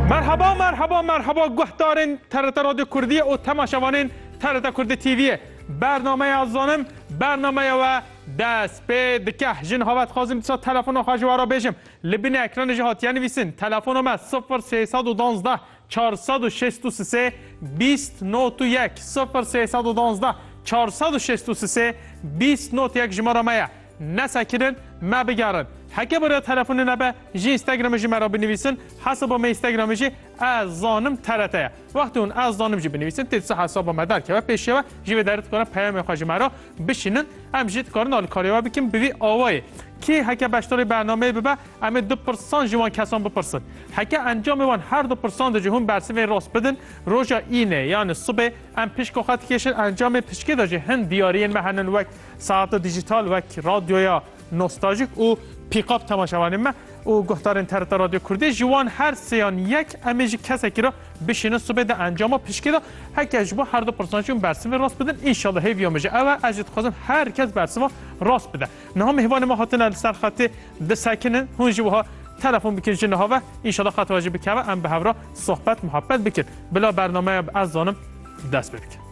مرحبا مرحبا مرحبا گهدارین TRT رادیو کردی و تماشاوانین TRT کردی تیوی برنامه از زانم برنامه و دست به دکه جن هاوت خواهیم تا تلفن خواهجوارا بشم لبین اکران جهات یعنی ویسین تلفن ما 0312 463 291 0312 463 291 جماره مایا نسکرین ما بگرن حکه برای تلفن نبه جی اینستاگرام جی مرا بنویسن حساب ما اینستاگرام جی از زانم TRT وقتی اون از زانم جی بنویسن تیتس حساب ما در که و پیشه و جی به درت کنه پیام خواهج مرا بشینن هم جیت کارن آل کاری و بکن بوی آوای کی حکه بشتاری برنامه ببه اما 2% جوان کسان بپرسن حکه انجام وان هر 2% جهون برسه راست بدن روزا اینه یعنی صبح ام پیش کوخات کشن انجام پیشکی داجه هند دیارین مهنن وقت ساعت دیجیتال وقت رادیو یا نوستالژیک و پیکاپ تماشاوانیم ما و گفتارین TRT رادیو کردی جوان هر سیان یک امیج کسی که را بشینه صبح ده انجام پیشکی دا هک اجبا هر 2% جون برسیم راست بدن انشالله هیویا میشه اول اجد خواستم هر کس برسیم راست بده نه مهمان ما هاتن سر خط ده ساکنن هون جوها تلفن بکن جنه ها و انشالله خط واجب بکوه ام به هورا صحبت محبت بکن بلا برنامه از زانم دست بکن